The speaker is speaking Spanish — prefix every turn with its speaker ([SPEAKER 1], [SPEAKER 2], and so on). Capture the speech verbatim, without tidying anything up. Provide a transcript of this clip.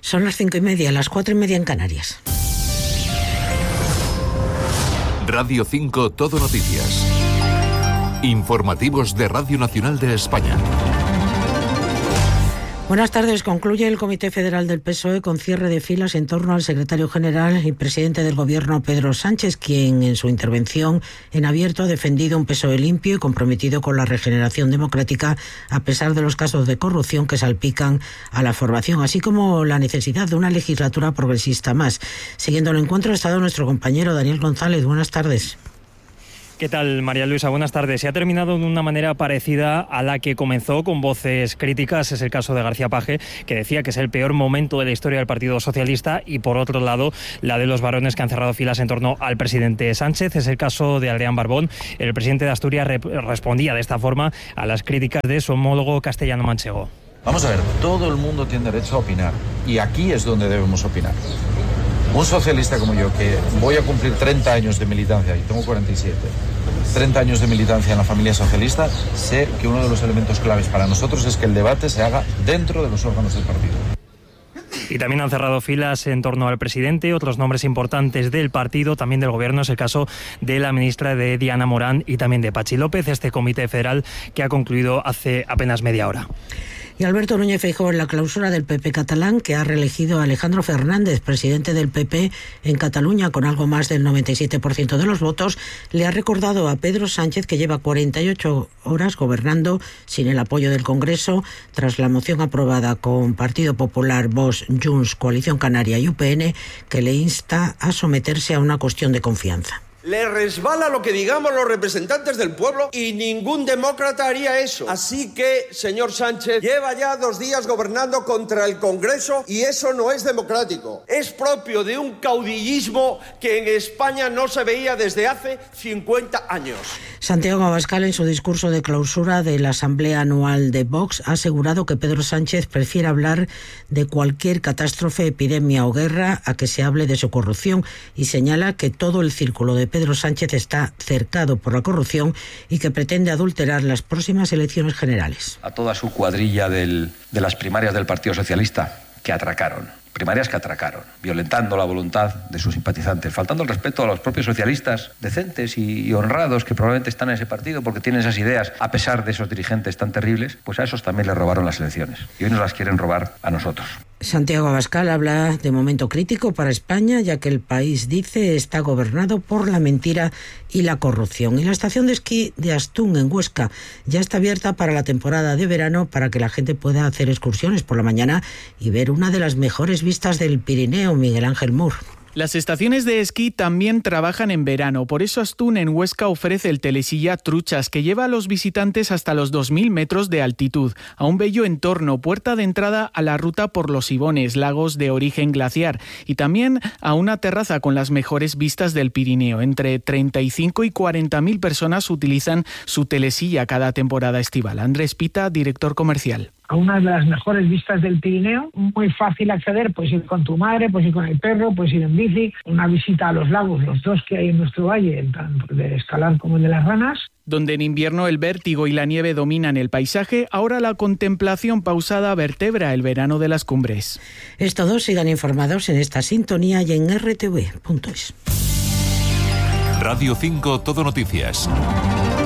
[SPEAKER 1] Son las cinco y media, las cuatro y media en Canarias.
[SPEAKER 2] Radio cinco Todo Noticias. Informativos de Radio Nacional de España.
[SPEAKER 1] Buenas tardes. Concluye el Comité Federal del P S O E con cierre de filas en torno al secretario general y presidente del Gobierno, Pedro Sánchez, quien en su intervención en abierto ha defendido un P S O E limpio y comprometido con la regeneración democrática, a pesar de los casos de corrupción que salpican a la formación, así como la necesidad de una legislatura progresista más. Siguiendo el encuentro ha estado nuestro compañero Daniel González. Buenas tardes.
[SPEAKER 3] ¿Qué tal, María Luisa? Buenas tardes. Se ha terminado de una manera parecida a la que comenzó, con voces críticas. Es el caso de García Page, que decía que es el peor momento de la historia del Partido Socialista, y por otro lado, la de los varones que han cerrado filas en torno al presidente Sánchez. Es el caso de Adrián Barbón. El presidente de Asturias rep- respondía de esta forma a las críticas de su homólogo castellano-manchego.
[SPEAKER 4] Vamos a ver, todo el mundo tiene derecho a opinar, y aquí es donde debemos opinar. Un socialista como yo, que voy a cumplir treinta años de militancia, y tengo cuarenta y siete, treinta años de militancia en la familia socialista, sé que uno de los elementos claves para nosotros es que el debate se haga dentro de los órganos del partido.
[SPEAKER 3] Y también han cerrado filas en torno al presidente otros nombres importantes del partido, también del gobierno. Es el caso de la ministra de Diana Morán y también de Pachi López, este comité federal que ha concluido hace apenas media hora.
[SPEAKER 1] Y Alberto Núñez Feijóo, en la clausura del P P catalán, que ha reelegido a Alejandro Fernández, presidente del P P en Cataluña, con algo más del noventa y siete por ciento de los votos, le ha recordado a Pedro Sánchez que lleva cuarenta y ocho horas gobernando sin el apoyo del Congreso, tras la moción aprobada con Partido Popular, Vox, Junts, Coalición Canaria y U P N, que le insta a someterse a una cuestión de confianza.
[SPEAKER 5] Le resbala lo que digamos los representantes del pueblo y ningún demócrata haría eso. Así que, señor Sánchez, lleva ya dos días gobernando contra el Congreso y eso no es democrático. Es propio de un caudillismo que en España no se veía desde hace cincuenta años.
[SPEAKER 1] Santiago Abascal, en su discurso de clausura de la Asamblea Anual de Vox, ha asegurado que Pedro Sánchez prefiere hablar de cualquier catástrofe, epidemia o guerra a que se hable de su corrupción, y señala que todo el círculo de Pedro Sánchez está cercado por la corrupción y que pretende adulterar las próximas elecciones generales.
[SPEAKER 6] A toda su cuadrilla del, de las primarias del Partido Socialista, que atracaron, primarias que atracaron, violentando la voluntad de sus simpatizantes, faltando el respeto a los propios socialistas decentes y, y honrados que probablemente están en ese partido porque tienen esas ideas, a pesar de esos dirigentes tan terribles, pues a esos también les robaron las elecciones y hoy nos las quieren robar a nosotros.
[SPEAKER 1] Santiago Abascal habla de momento crítico para España, ya que el país, dice, está gobernado por la mentira y la corrupción. Y la estación de esquí de Astún, en Huesca, ya está abierta para la temporada de verano, para que la gente pueda hacer excursiones por la mañana y ver una de las mejores vistas del Pirineo. Miguel Ángel Mur.
[SPEAKER 7] Las estaciones de esquí también trabajan en verano, por eso Astún en Huesca ofrece el telesilla Truchas, que lleva a los visitantes hasta los dos mil metros de altitud, a un bello entorno, puerta de entrada a la ruta por los Ibones, lagos de origen glaciar, y también a una terraza con las mejores vistas del Pirineo. Entre treinta y cinco y cuarenta mil personas utilizan su telesilla cada temporada estival. Andrés Pita, director comercial.
[SPEAKER 8] A una de las mejores vistas del Pirineo, muy fácil acceder, puedes ir con tu madre, puedes ir con el perro, puedes ir en bici, una visita a los lagos, los dos que hay en nuestro valle, tanto el de Escalar como el de Las Ranas.
[SPEAKER 7] Donde en invierno el vértigo y la nieve dominan el paisaje, ahora la contemplación pausada vertebra el verano de las cumbres.
[SPEAKER 1] Es todo, sigan informados en esta sintonía y en erre te ve punto es.
[SPEAKER 2] Radio cinco Todo Noticias.